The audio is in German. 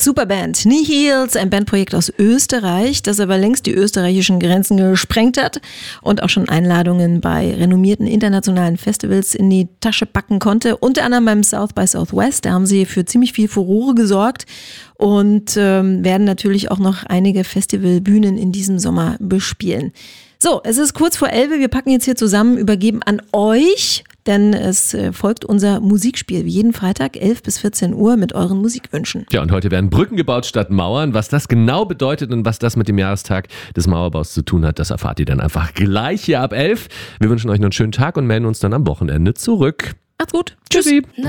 Superband Nihils, ein Bandprojekt aus Österreich, das aber längst die österreichischen Grenzen gesprengt hat und auch schon Einladungen bei renommierten internationalen Festivals in die Tasche packen konnte. Unter anderem beim South by Southwest, da haben sie für ziemlich viel Furore gesorgt und werden natürlich auch noch einige Festivalbühnen in diesem Sommer bespielen. So, es ist kurz vor 11, wir packen jetzt hier zusammen, übergeben an euch, denn es folgt unser Musikspiel, wie jeden Freitag, 11 bis 14 Uhr mit euren Musikwünschen. Ja, und heute werden Brücken gebaut statt Mauern. Was das genau bedeutet und was das mit dem Jahrestag des Mauerbaus zu tun hat, das erfahrt ihr dann einfach gleich hier ab 11. Wir wünschen euch noch einen schönen Tag und melden uns dann am Wochenende zurück. Macht's gut. Tschüssi.